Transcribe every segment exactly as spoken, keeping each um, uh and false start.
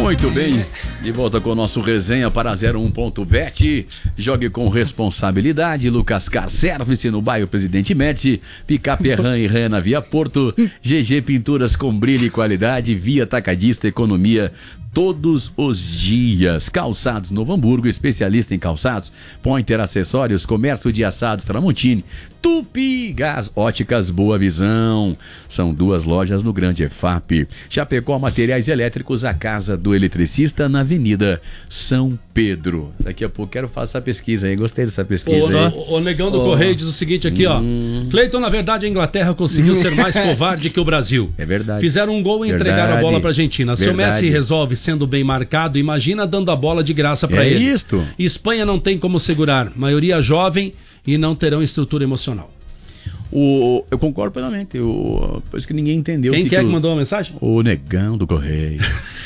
Muito bem, de volta com o nosso resenha para zero um ponto bet. Jogue com responsabilidade. Lucas Car Service no bairro Presidente Médici, Picape Erran e Rena Via Porto, G G Pinturas com brilho e qualidade, Via Atacadista Economia todos os dias. Calçados Novo Hamburgo, especialista em calçados, Pointer Acessórios, Comércio de Assados Tramontini, Tupi Gás, Óticas Boa Visão. São duas lojas no Grande E F A P. Chapecó Materiais Elétricos, a casa do eletricista na Avenida São Pedro. Daqui a pouco quero fazer essa pesquisa aí, gostei dessa pesquisa o, aí. O, o Negão do oh. Correio diz o seguinte aqui, hum. ó. Cleiton, na verdade a Inglaterra conseguiu ser mais covarde que o Brasil. É verdade. Fizeram um gol e verdade. entregaram a bola pra Argentina. Se o Messi resolve sendo bem marcado, imagina dando a bola de graça pra é ele. É isto. Espanha não tem como segurar. Maioria jovem e não terão estrutura emocional. O, eu concordo plenamente. Eu, por isso que ninguém entendeu. Quem que que é que, que mandou uma mensagem? O Negão do Correio.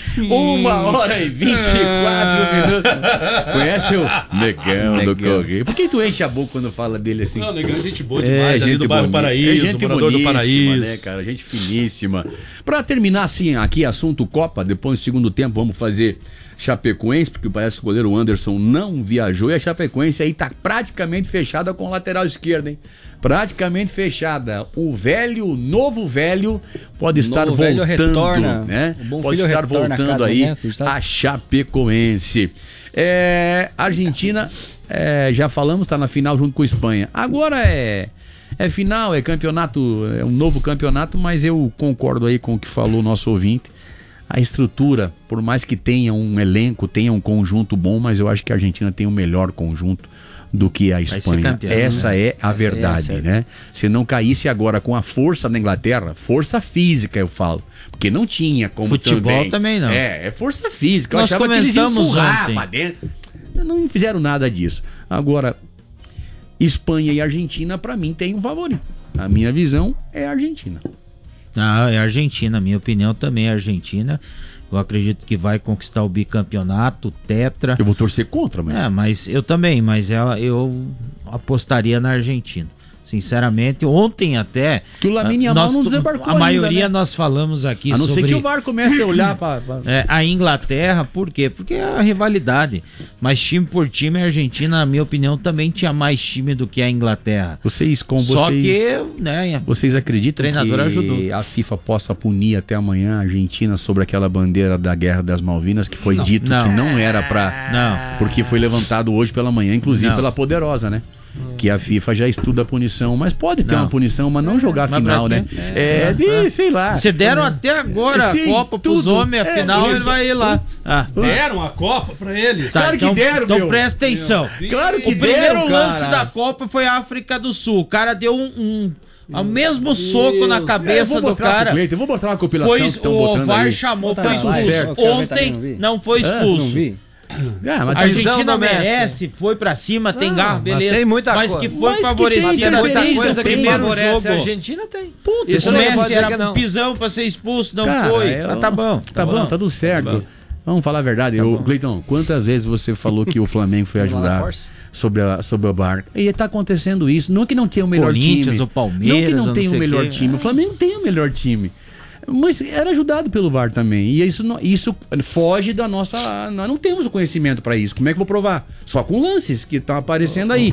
Uma hora e vinte e quatro minutos. Conhece o Negão, Negão do Correio? Por que tu enche a boca quando fala dele assim? Não, Negão é gente boa demais. É, gente ali do bairro Paraíso, é gente morador do Paraíso. Né, cara? Gente finíssima. Pra terminar assim, aqui, assunto Copa, depois do segundo tempo vamos fazer Chapecoense, porque parece que o goleiro Anderson não viajou e a Chapecoense aí tá praticamente fechada com o lateral esquerdo, hein? Praticamente fechada. O velho, o novo velho pode estar novo voltando, retorna, né? Pode estar voltando aí a Chapecoense. É, Argentina, é, já falamos, tá na final junto com a Espanha. Agora é é final, é campeonato, é um novo campeonato, mas eu concordo aí com o que falou o nosso ouvinte. A estrutura, por mais que tenha um elenco, tenha um conjunto bom, mas eu acho que a Argentina tem um melhor conjunto do que a Espanha. Campeão, Essa né? é a Essa verdade, é a né? Se não caísse agora com a força da Inglaterra, força física eu falo, porque não tinha como futebol também. também não. É, é força física. Eu Nós achava que eles iam empurrar ontem. pra dentro. Não fizeram nada disso. Agora, Espanha e Argentina, pra mim, tem um favorito. A minha visão é a Argentina. Ah, é a Argentina, minha opinião também é a Argentina. Eu acredito que vai conquistar o bicampeonato, o tetra. Eu vou torcer contra, mas... É, mas eu também, mas ela, eu apostaria na Argentina. Sinceramente, ontem até... Que o Lamine Yamal não desembarcou A maioria ainda, né? Nós falamos aqui sobre... A não sobre, ser que o V A R comece a olhar para... É, a Inglaterra, por quê? Porque é a rivalidade. Mas time por time, a Argentina, na minha opinião, também tinha mais time do que a Inglaterra. Vocês, como Só vocês... Só que, né... Vocês acreditam o treinador que ajudou. a FIFA possa punir até amanhã a Argentina sobre aquela bandeira da Guerra das Malvinas, que foi não, dito não. que não era para... Não. Porque foi levantado hoje pela manhã, inclusive não. pela Poderosa, né? Que a FIFA já estuda a punição, mas pode ter não. uma punição, mas não jogar a final, né? É, é de, sei lá. Se deram até agora Sim, a Copa pros tudo. homens, afinal é, ele vai ir lá. Ah, deram a Copa pra eles? Tá, claro então, que deram, Então meu. presta atenção. Claro que o primeiro deram, lance cara. da Copa foi a África do Sul. O cara deu um... um ao mesmo soco na cabeça é, do cara. Cleiton, eu vou mostrar uma compilação Foi, que estão o botando V A R aí. chamou, Tá foi expulso. certo. Ontem não foi expulso. Não vi. Ah, mas a Argentina merece, foi pra cima, tem garra, beleza. Tem muita mas coisa. que foi Mas que favorecida tem, tem muita desde coisa o que primeiro favorece jogo. a Argentina tem. Puta, Isso Isso não Messi pode era dizer que não. pisão pra ser expulso, não cara, foi. eu... Ah, tá bom. Tá, tá bom, bom, tá tudo certo. Tá Vamos falar a verdade. Tá eu, Cleiton, quantas vezes você falou que o Flamengo foi ajudar sobre a, sobre a barca? E tá acontecendo isso. Não que não tenha o melhor Corinthians, time. o Palmeiras, não que não não tenha o sei melhor quê. time. O Flamengo tem o melhor time. Mas era ajudado pelo V A R também. E isso, não- isso foge da nossa... Nós não temos o conhecimento para isso. Como é que eu vou provar? Só com lances que estão aparecendo aí.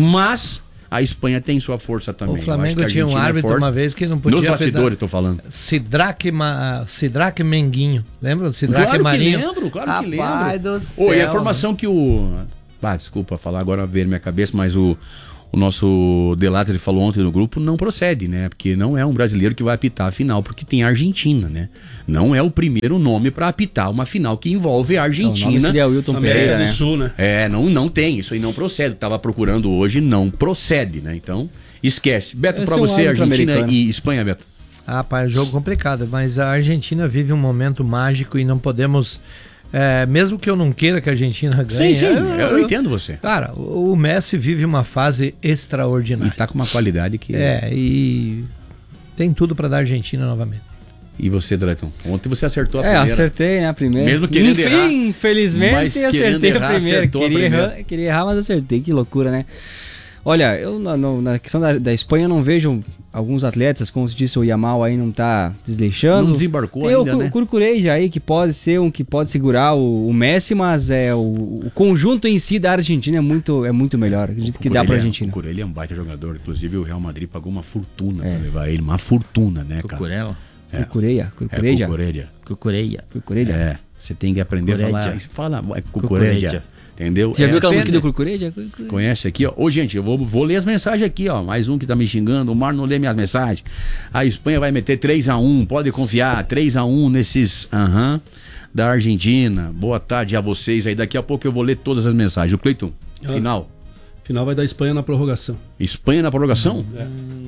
Mas a Espanha tem sua força também. O Eu Flamengo acho que a tinha um Argentina é árbitro forte. uma vez que não podia... Nos bastidores, tô falando. Sidraque, Ma... Sidraque Menguinho. Lembra do Sidraque Claro que Marinho? lembro, claro que Rapaz lembro. do céu. Ô, e a informação que o... Ah, desculpa falar agora, ver minha cabeça, mas o, o nosso Delato, ele falou ontem no grupo, não procede, né? Porque não é um brasileiro que vai apitar a final, porque tem a Argentina, né? Não é o primeiro nome para apitar uma final que envolve a Argentina. O nome seria Wilton América Pereira, do né? Sul, né? É, não, não tem, isso aí não procede. Tava procurando hoje, não procede, né? Então, esquece. Beto, Deve pra ser um você, árbitro Argentina americano. e Espanha, Beto. Ah, pá, é jogo complicado, mas a Argentina vive um momento mágico e não podemos... é, mesmo que eu não queira que a Argentina ganhe... Sim, sim, eu, eu, eu entendo você. Cara, o o Messi vive uma fase E extraordinária. tá com uma qualidade que... É, e tem tudo pra dar Argentina novamente. E você, Dretton? Ontem você acertou a É, primeira. acertei, né, a primeira. Mesmo querendo Enfim, errar, infelizmente, mas querendo acertei errar, a primeira. acertou a Queria, primeira. errar, queria errar, mas acertei. Que loucura, né? Olha, eu na, no, na questão da, da Espanha eu não vejo alguns atletas, como se disse, o Yamal aí não tá desleixando. Não desembarcou Tem ainda, o, né? o Cucureja aí, que pode ser um que pode segurar o, o Messi, mas é, o, o conjunto em si da Argentina é muito, é muito melhor. Acredito que dá pra Argentina. O Cucurella é um baita jogador. Inclusive o Real Madrid pagou uma fortuna É. pra levar ele. Uma fortuna, né, cara? Cucurella? É. Cucureja, É Cucureja. Cucurella. Cucureia. Cucureja. É. Você tem que aprender Cucureja. a falar. Você fala é Cucurella. Cucureja. Entendeu? Você já é viu aquela assim, música do Cucureja? Conhece aqui, ó. Ô, gente, eu vou, vou ler as mensagens aqui, ó. Mais um que tá me xingando. O Mar não lê minhas mensagens. A Espanha vai meter três a um, pode confiar. três a um nesses. Aham. da Argentina. Boa tarde a vocês aí. Daqui a pouco eu vou ler todas as mensagens. O Cleiton, Ah. final. Final vai dar Espanha na prorrogação. Espanha na prorrogação? É.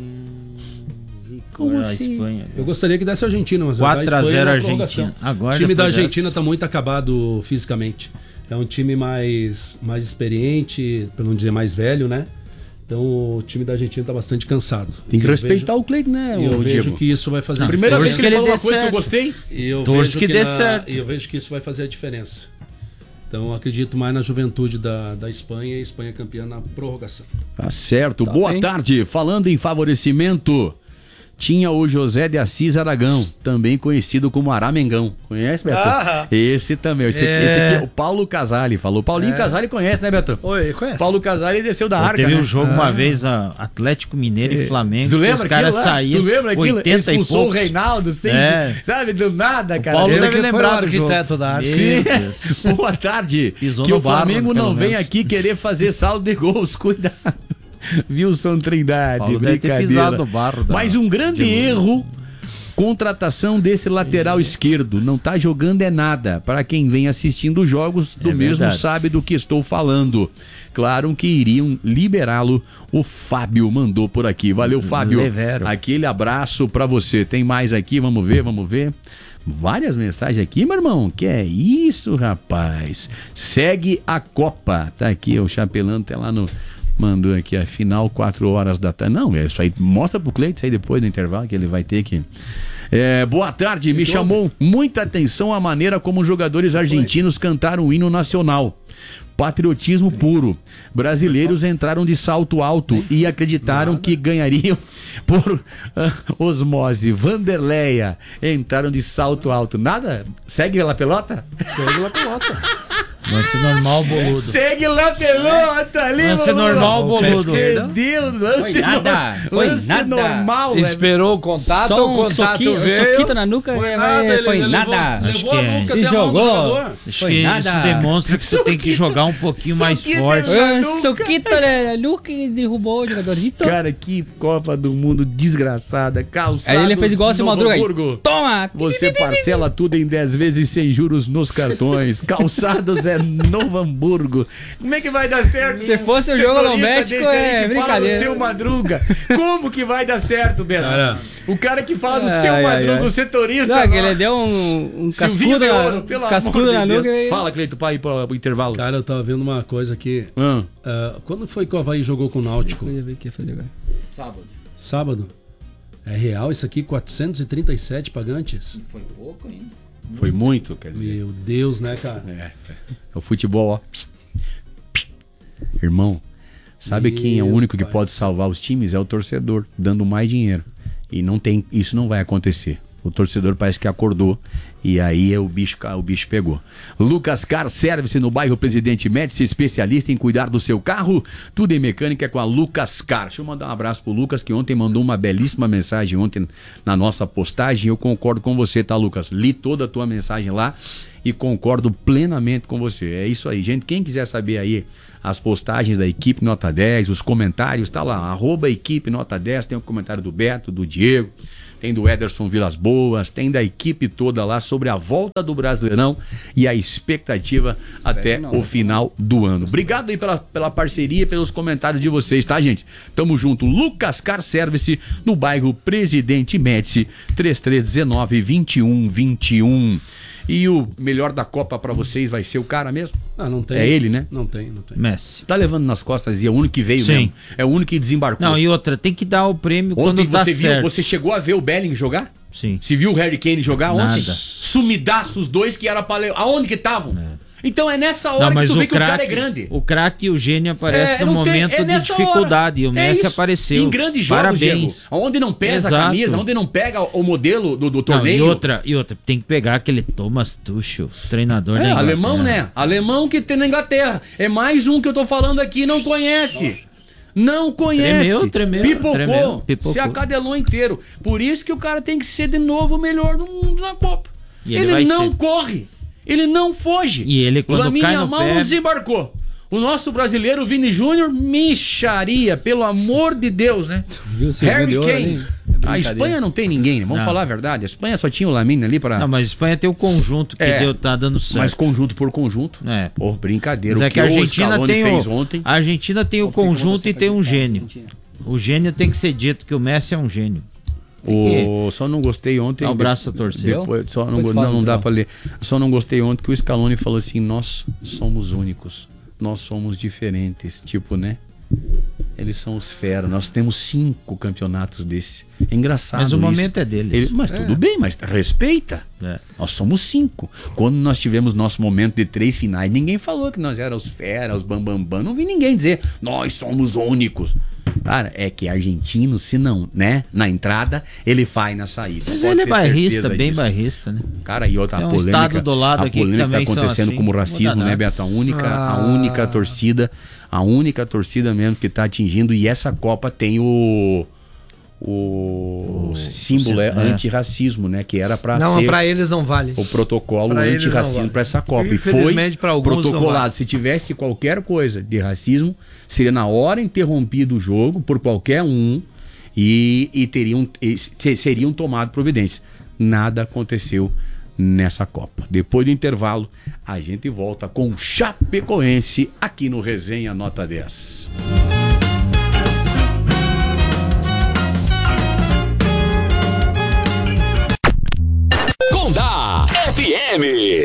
Como Como assim? Espanha. Eu gostaria que desse a Argentina, mas vai dar quatro a Espanha zero na Argentina. prorrogação. Agora O time da depois Argentina dessa- está muito acabado fisicamente. É um time mais, mais experiente, para não dizer mais velho, né? Então o time da Argentina está bastante cansado. Tem que E eu respeitar o Cleiton, né, vejo, e eu ô, vejo Diego? que isso vai fazer Não, a Primeira Torce vez que que ele ele falou uma dê coisa que eu certo. gostei. E eu Torce vejo que que, dê na- certo. e eu vejo que isso vai fazer a diferença. Então eu acredito mais na juventude da, da Espanha e a Espanha campeã na prorrogação. Tá certo. Tá Boa bem. tarde. Falando em favorecimento, tinha o José de Assis Aragão, também conhecido como Aramengão. Conhece, Beto? Ah. Esse também. Esse, É. esse aqui é o Paulo Casale. Falou. Paulinho Casale conhece, né, Beto? Oi, conhece? Paulo Casale desceu da Pô, arca, teve né? um jogo uma vez, a Atlético Mineiro e Flamengo, Tu que lembra os caras aquilo lá? saíram Tu lembra aquilo? oitenta e Expulsou o poucos. Reinaldo, sem, É. sabe, do nada, cara. Paulo Ele deve que foi lembrar o do jogo. arquiteto da arte. Meu Sim. Deus. Boa tarde. Pisou que no o Flamengo barro, não pelo vem menos. aqui querer fazer saldo de gols. Cuidado. Wilson Trindade, Paulo deve ter brincadeira. pisado o barro da- Mas um grande de- erro, contratação desse lateral esquerdo. Não tá jogando é nada. Para quem vem assistindo os jogos, do É mesmo verdade. sabe do que estou falando. Claro que iriam liberá-lo. O Fábio mandou por aqui. Valeu, Fábio. Levero. Aquele abraço pra você. Tem mais aqui, vamos ver, vamos ver. Várias mensagens aqui, meu irmão. Que é isso, rapaz? Segue a Copa. Tá aqui, o Chapelando tá lá no... Mandou aqui a final, quatro horas da tarde. Não, é isso aí. Mostra pro Cleiton isso aí depois do intervalo, que ele vai ter que... É, boa tarde, me chamou muita atenção a maneira como os jogadores argentinos cantaram o hino nacional. Patriotismo puro. Brasileiros entraram de salto alto e acreditaram que ganhariam por ah, osmose. Vanderleia entraram de salto alto. Nada? Segue lá pelota? Segue lá pelota. Lance normal, boludo. Segue lá pelota ali, Lance boludo. normal, boludo. Meu Deus, lance, Foi nada, no- foi lance nada. normal. é- Esperou o contato, Só o um contato soquinho, um veio. soquito na nuca, Foi é, nada, é, ele, foi ele nada. levou, Acho levou que a é. nuca Se até a mão do jogou. jogador. Acho Foi que nada. isso demonstra que você tem que jogar um pouquinho mais Soquinho forte. dele. Ah, Nuca. soquito, né? Nuca e derrubou o jogadorito. Cara, que Copa do Mundo desgraçada. Calçados Aí ele fez igual o seu Novo Madruga aí. Hamburgo. Toma! Você parcela tudo em dez vezes sem juros nos cartões. Calçados é Novo Hamburgo. Como é que vai dar certo? Se fosse o jogo no Setorista México, desse aí é que brincadeira. Fala do seu Madruga. Como que vai dar certo, Beto? Cara. O cara que fala do Ai, seu ai, Madruga, ai. o setorista. Não, que nossa. ele deu um, um Silvinho cascudo, de na, ouro, pelo cascudo amor na de nuca. Deus. e- Fala, Cleito, para ir pro, pro intervalo. Cara, eu tava vendo uma coisa aqui. Ah. Ah, quando foi que o Avaí jogou com o Náutico? Eu ia ver o que ia fazer agora. Sábado. Sábado. É real isso aqui? quatrocentos e trinta e sete pagantes? Foi pouco ainda. Foi muito, quer dizer. Meu Deus, né, cara? É, é o futebol, ó. Irmão, sabe Meu quem é o único que pai. pode salvar os times? É o torcedor, dando mais dinheiro. E não tem, isso não vai acontecer. O torcedor parece que acordou e aí é o bicho, o bicho pegou. Lucas Car Service no bairro Presidente Médici, especialista em cuidar do seu carro. Tudo em mecânica com a Lucas Car. Deixa eu mandar um abraço pro Lucas, que ontem mandou uma belíssima mensagem ontem na nossa postagem. Eu concordo com você, tá, Lucas? Li toda a tua mensagem lá e concordo plenamente com você. É isso aí, gente. Quem quiser saber aí as postagens da equipe Nota dez, os comentários, tá lá, arroba equipe Nota dez, tem o comentário do Beto, do Diego, tem do Ederson Vilas Boas, tem da equipe toda lá sobre a volta do Brasileirão e a expectativa até não, o não. final do ano. Obrigado aí pela, pela parceria e pelos comentários de vocês, tá, gente? Tamo junto. Lucas Car Service, no bairro Presidente Médici, três três um nove, vinte e um vinte e um. E o melhor da Copa pra vocês vai ser o cara mesmo? Ah, não tem. É ele, né? Não tem, não tem. Messi. Tá levando nas costas e é o único que veio Sim. mesmo. É o único que desembarcou. Não, e outra, tem que dar o prêmio Ontem quando dá você viu, certo. você chegou a ver o Belling jogar? Sim. Você viu o Harry Kane jogar ontem? Nada. Sumidaço os dois que era pra levar. Aonde que estavam? Então é nessa hora Não, mas que tu vê o que o cara é craque, grande. o craque e o gênio aparecem É, no não tem- momento é de nessa dificuldade. hora. E o É Messi isso. apareceu. Em grandes jogos, Parabéns. Diego, onde não pesa Exato. a camisa, onde não pega o modelo do, do Não, torneio. e outra, e outra, tem que pegar aquele Thomas Tuchel, treinador da É, Inglaterra. alemão, né? Alemão que tem na Inglaterra. É mais um que eu tô falando aqui, não conhece. Não conhece. Tremeu, tremeu, Pipocou. tremeu, pipocou. Se acadelou inteiro. Por isso que o cara tem que ser de novo o melhor do mundo na Copa. E ele ele vai não ser. corre. Ele não foge. E ele, quando Lamine cai no Yamal pé- não desembarcou. O nosso brasileiro Vini Júnior, micharia, pelo amor de Deus, né? Viu, você Harry viu, Kane. né? A Espanha não tem ninguém, né? Vamos Não. falar a verdade. A Espanha só tinha o Lamine ali para. Não, mas a Espanha tem o conjunto que É, deu, tá dando certo. Mas conjunto por conjunto. É. Pô, brincadeira. Mas O é que a o Argentina Scaloni tem fez o, ontem. a Argentina tem o conjunto e tem um gênio. O gênio tem que ser dito que o Messi é um gênio. O... Só não gostei ontem. Dá o braço a torcer. Depois, só não, Depois não, fala, não dá então. pra ler. Só não gostei ontem que o Scaloni falou assim: nós somos únicos. Nós somos diferentes. Tipo, né? Eles são os fera. Nós temos cinco campeonatos desse. É engraçado. Mas o isso. momento é deles. Ele- mas tudo bem, mas respeita. É. Nós somos cinco. Quando nós tivemos nosso momento de três finais, ninguém falou que nós éramos os fera, os bambambam. Bam, bam. Não vi ninguém dizer, nós somos únicos. Cara, é que argentino, se não, né? Na entrada, ele faz na saída. Mas Pode ele é ter bairrista, certeza bem disso. bairrista, né? Cara, e outra Tem a um polêmica, estado do lado a aqui que polêmica também tá são acontecendo assim, como não racismo, muda né, nada. Beto? A única, a Ah. única torcida, a única torcida mesmo que tá atingindo, e essa Copa tem o o, O- símbolo é, é. antirracismo, né? Que era pra Não, ser pra eles não vale. o protocolo Pra eles não antirracismo vale. para essa Copa. E foi Infelizmente, pra alguns não protocolado. vale. Se tivesse qualquer coisa de racismo, seria na hora interrompido o jogo por qualquer um e, e teriam, e se- seriam tomadas providências. Nada aconteceu nessa Copa. Depois do intervalo, a gente volta com Chapecoense aqui no Resenha Nota dez. Condá F M.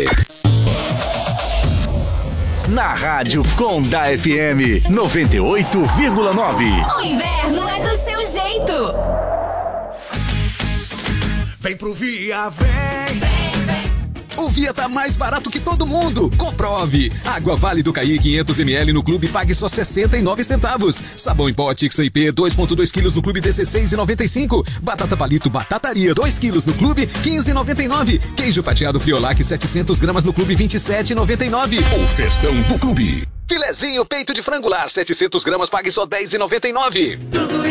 Na rádio Condá F M noventa e oito vírgula nove. O inverno é do seu jeito. Vem pro Via, vem! O Via tá mais barato que todo mundo. Comprove. Água Vale do Caí quinhentos mililitros no clube pague só sessenta e nove centavos. Sabão em pote X I P dois vírgula dois quilos no clube dezesseis e noventa e cinco. Batata palito Batataria dois quilos no clube quinze e noventa e nove. Queijo fatiado Friolac setecentos gramas no clube vinte e sete e noventa e nove. O festão do clube. Filezinho peito de frango lar setecentos gramas pague só dez e noventa e nove.